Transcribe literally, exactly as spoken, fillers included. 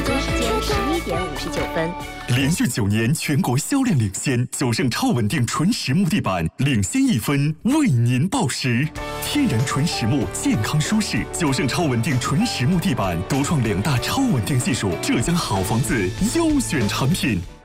京时间十一点五十九分。 连续九年全国销量领先，九盛超稳定纯实木地板领先一分，为您报时。天然纯实木，健康舒适。九盛超稳定纯实木地板独创两大超稳定技术，浙江好房子优选产品。